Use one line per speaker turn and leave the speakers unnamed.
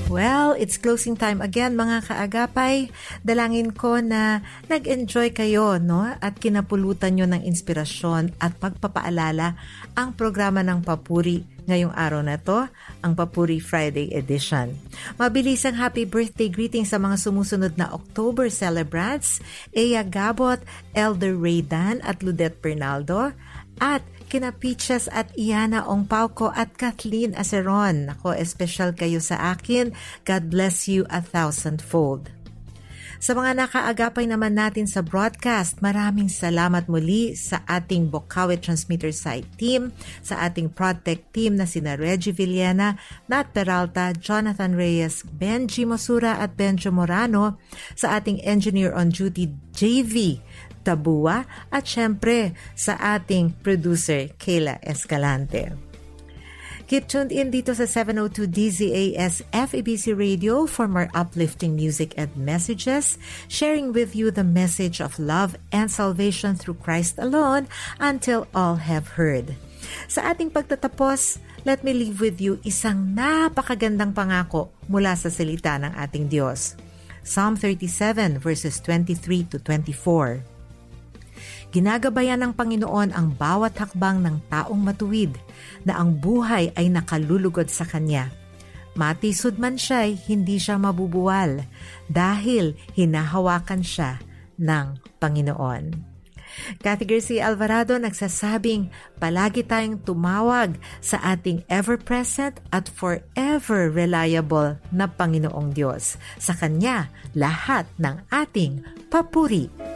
Well, it's closing time again mga kaagapay. Dalangin ko na nag-enjoy kayo, no? At kinapulutan nyo ng inspirasyon at pagpapaalala ang programa ng Papuri ngayong araw na to, ang Papuri Friday edition. Mabilisang happy birthday greeting sa mga sumusunod na October celebrants, Ea Gabot, Elder Raydan at Ludette Bernaldo, at kina Peaches at Iana Ongpauco at Kathleen Aceron. Ako, espesyal kayo sa akin. God bless you 1,000-fold. Sa mga nakaagapay naman natin sa broadcast, maraming salamat muli sa ating Bocaue Transmitter Site team, sa ating ProdTech team na sina Reggie Villena, Nat Peralta, Jonathan Reyes, Benji Mosura at Benjo Morano, sa ating engineer on duty JV Tabua, at syempre sa ating producer Kayla Escalante. Keep tuned in dito sa 702 DZAS FEBC Radio for more uplifting music and messages, sharing with you the message of love and salvation through Christ alone until all have heard. Sa ating pagtatapos, let me leave with you isang napakagandang pangako mula sa salita ng ating Diyos. Psalm 37 verses 23 to 24. Ginagabayan ng Panginoon ang bawat hakbang ng taong matuwid na ang buhay ay nakalulugod sa Kanya. Matisod man siya'y hindi siya mabubuwal dahil hinahawakan siya ng Panginoon. Cathy Garcia Alvarado nagsasabing palagi tayong tumawag sa ating ever-present at forever reliable na Panginoong Diyos. Sa Kanya, lahat ng ating papuri.